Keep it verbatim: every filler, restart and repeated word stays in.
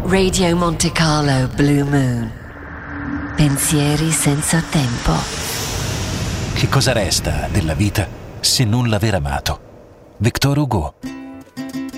Radio Monte Carlo Blue Moon. Pensieri senza tempo. Che cosa resta della vita se non l'aver amato? Victor Hugo.